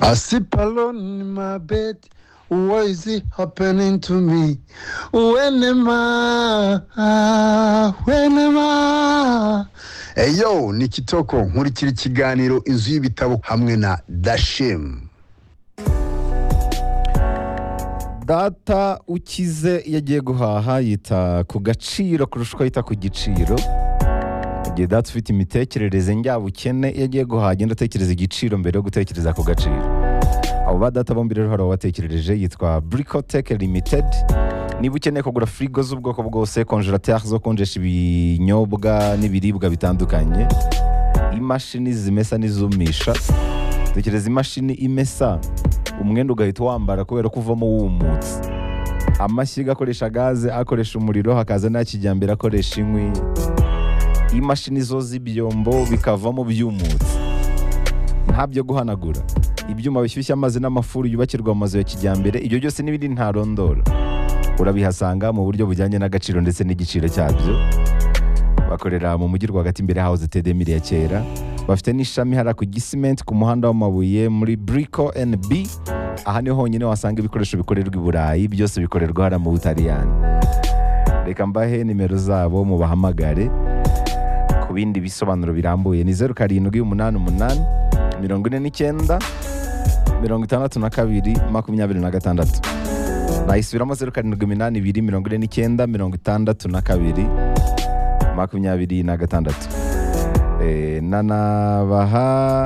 I sleep alone in my bed. What is it happening to me? When am I? Hey yo, ni Kitoko nkurikira ikiganiro inzu y'ibitabo hamwe na Dashim. Data ukize yagiye guhaha yita ku gaciro kurusha uko yita ku giciro. Igihe data ufite imitekerereze njyabukene yagiye guhaha agenda atekereza igiciro mbere yo gutekereza ku gaciro. Abo ba data bombi rero hari uwatekerereje yitwa Bricotech Limited. Niba ukeneye kugura frigo z'ubwoko bwose, congélateur zo konjesha ibinyobwa n'ibiribwa bitandukanye, imashini zimesa n'izumisha, tekereza imashini imesa umwenda ugahita wambara kubera ko uvamo wumutse, amashyiga akoresha gaze, akoresha umuriro, hakaza n'akijyambere akoresha inkwi, imashini zo z'ibyombo bikavamo byumutse, nta byo guhanagura, ibyuma bishyushya amazi n'amafuru yubakirwa mu mazu ya kijyambere, ibyo byose n'ibindi ntarondora urabihasanga mu buryo bujyanye n'agaciro ndetse n'igiciro cyabyo. Bakorera mu mujyi rwagati imbere House TD ya kera, bafite n'ishami hara ku Gisimenti ku muhanda w'amabuye muri Brico NB. Aha niho honyine wasanga ibikoresho bikorerwa i Burayi, byose bikorerwa hara mu Butaliyani. Reka mbahe nimero zabo mubahamagare ku bindi bisobanuro birambuye. Ni 0788 49 62 26. Nayisubiramo 0788 49 62 26. Nanabaha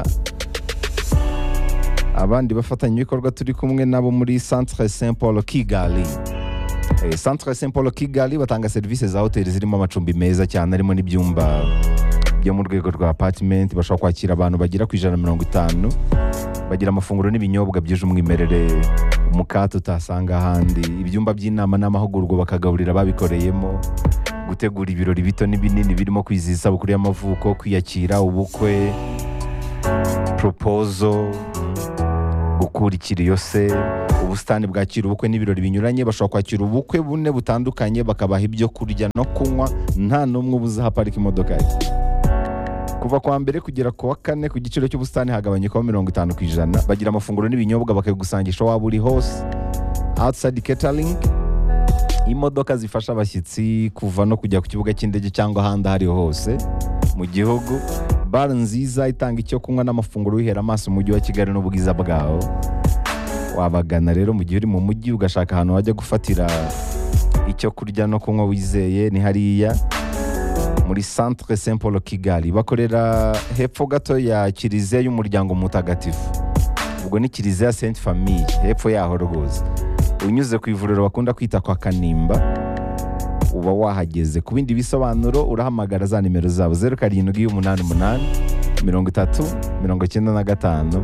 abandi bafatanyabikorwa turi kumwe nabo muri Centre Saint Paul Kigali. Centre Saint Paul Kigali batanga serivisi za hoteli zirimo amacumbi meza cyane, arimo n'ibyumba byo mu rwego rwa apartment, bashobora kwakira abantu bagera ku 150. Bagira amafunguro n'ibinyobwa byuje umwimerere umukate utasanga ahandi, ibyumba by'inama n'amahugurwa bakagaburira babikoreyemo, gutegura ibirori bito n'ibinini birimo kwizihiza isabukuru y'amavuko, kwiyakira, ubukwe, proposal, gukura ikiriyo se, ubusitani bwakira ubukwe n'ibirori binyuranye. Bashobora kwakira ubukwe bune butandukanye, bakabaha ibyo kurya no kunywa, nta n'umwe ubuze haparika imodoka ye. Kuva kwa mbere kugera ku wa kane ku giciro cy'ubusitani hagabanyukaho 50%. Bagira amafunguro n'ibinyobwa bakigusangisha waba uri hose. Outside catering, imodoka zifasha abashyitsi kuva no kujya ku kibuga cy'indege cyangwa ahandi ahari hose mu gihugu. Bar nziza itanga icyo kunywa n'amafunguro wihera amaso umujyi wa Kigali n'ubwiza bwawo. Wabagana rero mu gihe uri mu mujyi ugashaka ahantu wajya gufatira icyo kurya no kunywa wizeye, ni hariya muri Centre Saint Paul Kigali. Bakorera hepfo gato ya Kiliziya y'Umuryango Mutagatifu, ubwo ni Kiliziya Sainte Famille, hepfo yaho rwose. Unyuze ku ivuriro bakunda kwita kwa Kanimba uba wahageze. Ku bindi bisobanuro urahamagara za nimero zabo 0788 30 95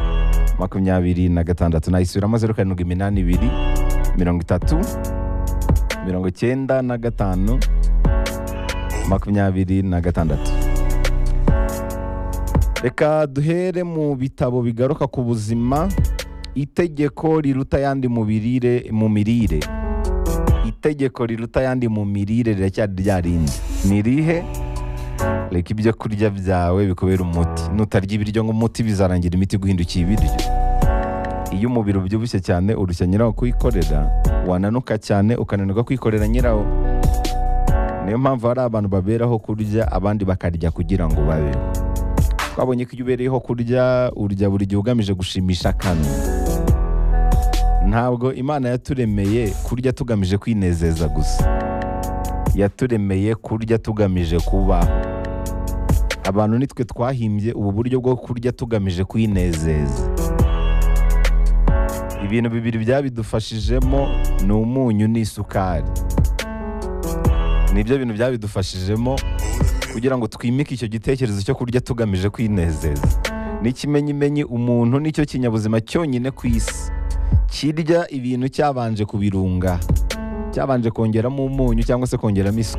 26. Nayisubiramo 0788 30 95 26. Reka duhere mu bitabo bigaruka ku buzima. Itegeko riruta yandi mu mirire. Itegeko riruta yandi mu mirire riracyari ryarindi. Ni rihe? Reka ibyo kurya byawe bikubera umuti. Nutarya ibiryo nk'umuti bizarangira imiti guhindukiye ibiryo. Iyo umubiri ubyibushye cyane urushya nyirawo kuyikorera, wananuka cyane ukananirwa kwikorera nyirawo. Niyo mpamvu hari abantu baberaho kurya, abandi bakarya kugira ngo babeho. Twabonye ko iyo ubereyeho kurya, urya buri gihe ugamije gushimisha akanwa. Ntabwo Imana yaturemeye kurya tugamije kwinezeza gusa, yaturemeye kurya tugamije kubaho. Abantu nitwe twahimbye ubu buryo bwo kurya tugamije kwinezeza. Ibintu bibiri byabidufashijemo ni umunyu n'isukari. Nibyo bintu byabidufashijemo kugira ngo twimike icyo gitekerezo cyo kurya tugamije kwinezeza. N'ikimenyimenyi umuntu nicyo kinyabuzima cyonyine ku isi kirya ibintu cyabanje kubirunga, cyabanje kongeramo umunyu cyangwa se kongeramo isukari.